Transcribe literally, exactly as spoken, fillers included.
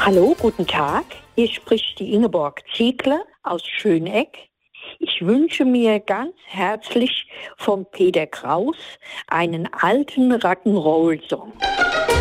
Hallo, guten Tag. Hier spricht die Ingeborg Ziegler aus Schöneck. Ich wünsche mir ganz herzlich von Peter Kraus einen alten Rock'n'Roll-Song.